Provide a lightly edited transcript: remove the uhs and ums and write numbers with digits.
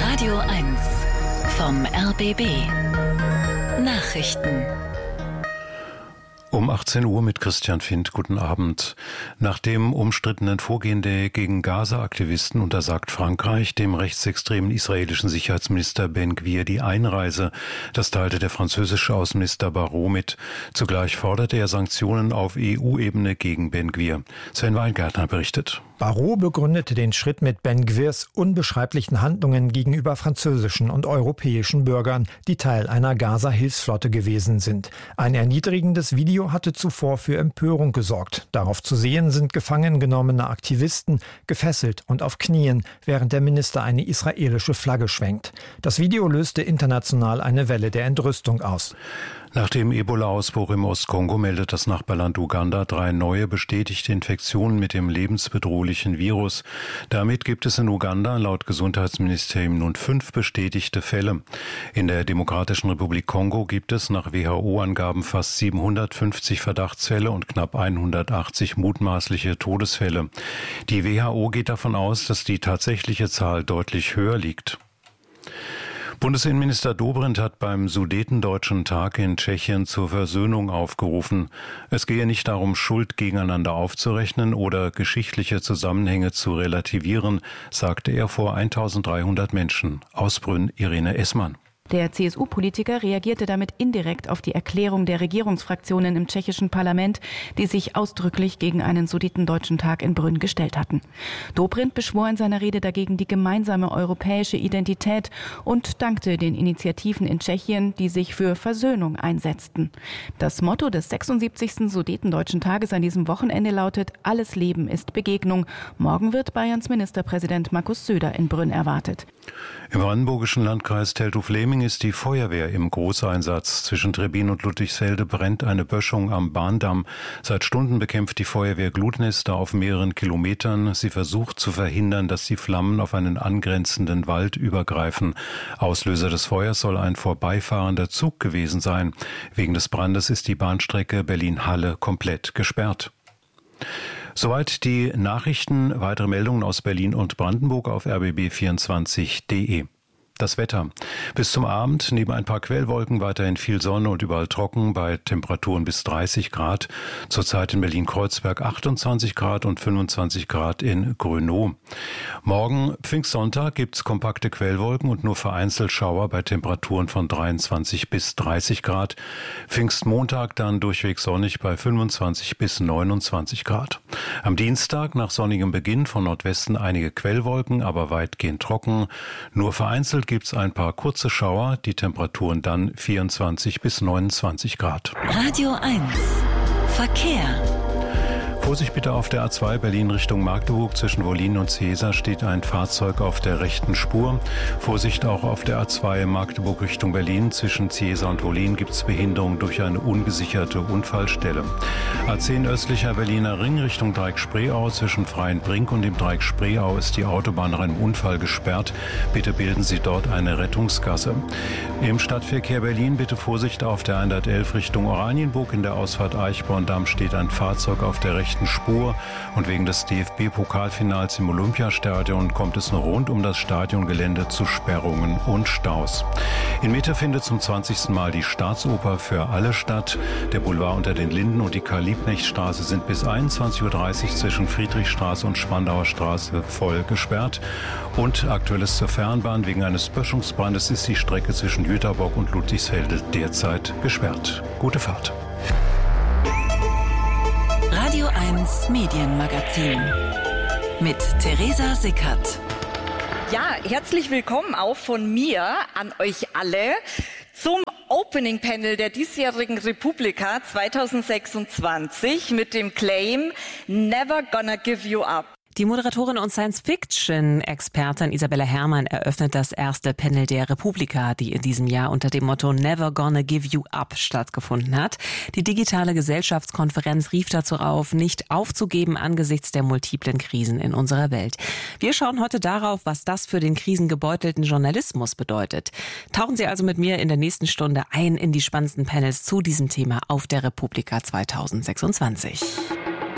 Radio 1 vom RBB Nachrichten. Um 18 Uhr mit Christian Findt. Guten Abend. Nach dem umstrittenen Vorgehen der gegen Gaza-Aktivisten untersagt Frankreich dem rechtsextremen israelischen Sicherheitsminister Ben Gvir die Einreise. Das teilte der französische Außenminister Barrot mit. Zugleich forderte er Sanktionen auf EU-Ebene gegen Ben Gvir. Sven Weingärtner berichtet. Barrot begründete den Schritt mit Ben Gvirs unbeschreiblichen Handlungen gegenüber französischen und europäischen Bürgern, die Teil einer Gaza-Hilfsflotte gewesen sind. Ein erniedrigendes Video hatte zuvor für Empörung gesorgt. Darauf zu sehen sind gefangen genommene Aktivisten, gefesselt und auf Knien, während der Minister eine israelische Flagge schwenkt. Das Video löste international eine Welle der Entrüstung aus. Nach dem Ebola-Ausbruch im Ostkongo meldet das Nachbarland Uganda 3 neue bestätigte Infektionen mit dem lebensbedrohlichen Virus. Damit gibt es in Uganda laut Gesundheitsministerium nun 5 bestätigte Fälle. In der Demokratischen Republik Kongo gibt es nach WHO-Angaben fast 750 Verdachtsfälle und knapp 180 mutmaßliche Todesfälle. Die WHO geht davon aus, dass die tatsächliche Zahl deutlich höher liegt. Bundesinnenminister Dobrindt hat beim Sudetendeutschen Tag in Tschechien zur Versöhnung aufgerufen. Es gehe nicht darum, Schuld gegeneinander aufzurechnen oder geschichtliche Zusammenhänge zu relativieren, sagte er vor 1300 Menschen. Aus Brünn Irene Essmann. Der CSU-Politiker reagierte damit indirekt auf die Erklärung der Regierungsfraktionen im tschechischen Parlament, die sich ausdrücklich gegen einen Sudetendeutschen Tag in Brünn gestellt hatten. Dobrindt beschwor in seiner Rede dagegen die gemeinsame europäische Identität und dankte den Initiativen in Tschechien, die sich für Versöhnung einsetzten. Das Motto des 76. Sudetendeutschen Tages an diesem Wochenende lautet: Alles Leben ist Begegnung. Morgen wird Bayerns Ministerpräsident Markus Söder in Brünn erwartet. Im brandenburgischen Landkreis Teltow-Fläming ist die Feuerwehr im Großeinsatz. Zwischen Trebbin und Ludwigsfelde brennt eine Böschung am Bahndamm. Seit Stunden bekämpft die Feuerwehr Glutnester auf mehreren Kilometern. Sie versucht zu verhindern, dass die Flammen auf einen angrenzenden Wald übergreifen. Auslöser des Feuers soll ein vorbeifahrender Zug gewesen sein. Wegen des Brandes ist die Bahnstrecke Berlin-Halle komplett gesperrt. Soweit die Nachrichten. Weitere Meldungen aus Berlin und Brandenburg auf rbb24.de. Das Wetter. Bis zum Abend neben ein paar Quellwolken weiterhin viel Sonne und überall trocken bei Temperaturen bis 30 Grad. Zurzeit in Berlin-Kreuzberg 28 Grad und 25 Grad in Grönow. Morgen Pfingstsonntag gibt's kompakte Quellwolken und nur vereinzelt Schauer bei Temperaturen von 23 bis 30 Grad. Pfingstmontag dann durchweg sonnig bei 25 bis 29 Grad. Am Dienstag nach sonnigem Beginn von Nordwesten einige Quellwolken, aber weitgehend trocken. Nur vereinzelt gibt's ein paar kurze Schauer, die Temperaturen dann 24 bis 29 Grad. Radio 1 Verkehr. Vorsicht bitte auf der A2 Berlin Richtung Magdeburg. Zwischen Wollin und Seesa steht ein Fahrzeug auf der rechten Spur. Vorsicht auch auf der A2 Magdeburg Richtung Berlin. Zwischen Seesa und Wollin gibt es Behinderung durch eine ungesicherte Unfallstelle. A10 östlicher Berliner Ring Richtung Dreieck Spreeau. Zwischen Freienbrink und dem Dreieck Spreeau ist die Autobahn nach einem Unfall gesperrt. Bitte bilden Sie dort eine Rettungsgasse. Im Stadtverkehr Berlin bitte Vorsicht auf der 111 Richtung Oranienburg. In der Ausfahrt Eichborn-Damm steht ein Fahrzeug auf der rechten Spur und wegen des DFB-Pokalfinals im Olympiastadion kommt es noch rund um das Stadiongelände zu Sperrungen und Staus. In Mitte findet zum 20. Mal die Staatsoper für alle statt. Der Boulevard unter den Linden und die Karl-Liebknecht-Straße sind bis 21.30 Uhr zwischen Friedrichstraße und Spandauer Straße voll gesperrt. Und Aktuelles zur Fernbahn: Wegen eines Böschungsbrandes ist die Strecke zwischen Jüterbock und Ludwigsfelde derzeit gesperrt. Gute Fahrt. Radio 1 Medienmagazin mit Theresa Sickert. Ja, herzlich willkommen auch von mir an euch alle zum Opening Panel der diesjährigen Republika 2026 mit dem Claim Never Gonna Give You Up. Die Moderatorin und Science-Fiction-Expertin Isabella Herrmann eröffnet das erste Panel der Republika, die in diesem Jahr unter dem Motto Never Gonna Give You Up stattgefunden hat. Die digitale Gesellschaftskonferenz rief dazu auf, nicht aufzugeben angesichts der multiplen Krisen in unserer Welt. Wir schauen heute darauf, was das für den krisengebeutelten Journalismus bedeutet. Tauchen Sie also mit mir in der nächsten Stunde ein in die spannendsten Panels zu diesem Thema auf der Republika 2026.